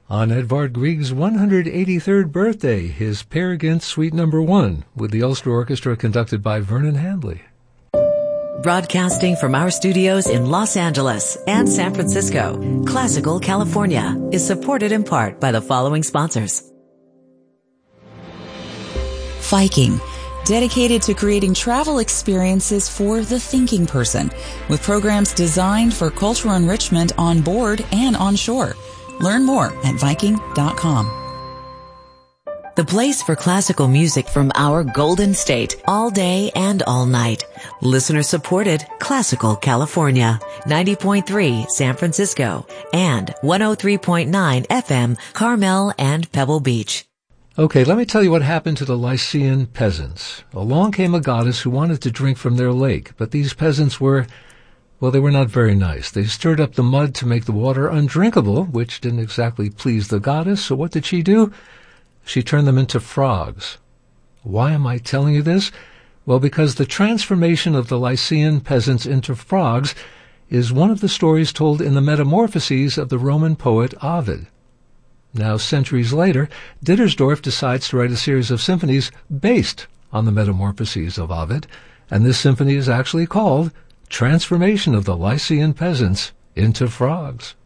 On Edvard Grieg's 183rd birthday, his Peer Gynt Suite No. 1 with the Ulster Orchestra conducted by Vernon Handley. Broadcasting from our studios in Los Angeles and San Francisco, Classical California is supported in part by the following sponsors. Viking, dedicated to creating travel experiences for the thinking person, with programs designed for cultural enrichment on board and on shore. Learn more at Viking.com. The place for classical music from our Golden State, all day and all night. Listener supported Classical California, 90.3 San Francisco, and 103.9 FM Carmel and Pebble Beach. Okay, let me tell you what happened to the Lycian peasants. Along came a goddess who wanted to drink from their lake, but these peasants were not very nice. They stirred up the mud to make the water undrinkable, which didn't exactly please the goddess, so what did she do? She turned them into frogs. Why am I telling you this? Well, because the transformation of the Lycian peasants into frogs is one of the stories told in the Metamorphoses of the Roman poet Ovid. Now, centuries later, Dittersdorf decides to write a series of symphonies based on the Metamorphoses of Ovid, and this symphony is actually called Transformation of the Lycian Peasants into Frogs.